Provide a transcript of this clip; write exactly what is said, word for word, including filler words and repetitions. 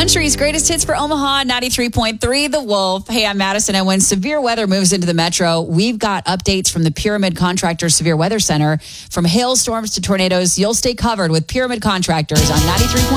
Country's greatest hits for Omaha, ninety-three point three The Wolf. Hey, I'm Madison, and when severe weather moves into the metro, we've got updates from the Pyramid Contractors Severe Weather Center. From hailstorms to tornadoes, you'll stay covered with Pyramid Contractors on ninety-three point three